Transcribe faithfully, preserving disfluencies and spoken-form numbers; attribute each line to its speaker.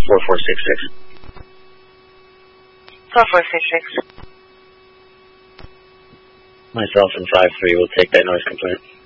Speaker 1: four four six six.
Speaker 2: four four six six.
Speaker 1: Myself and five three will take that noise complaint.